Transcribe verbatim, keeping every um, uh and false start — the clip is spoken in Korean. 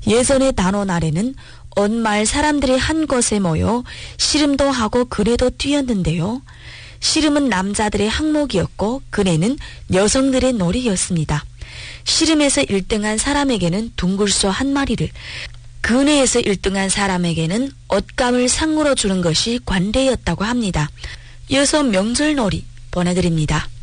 예전의 단오날에는 온 마을 사람들이 한 곳에 모여 씨름도 하고 그네도 뛰었는데요. 씨름은 남자들의 항목이었고 그네는 여성들의 놀이였습니다. 씨름에서 일 등한 사람에게는 둥글소 한 마리를, 그네에서 일 등한 사람에게는 옷감을 상으로 주는 것이 관례였다고 합니다. 이어서 명절놀이 보내드립니다.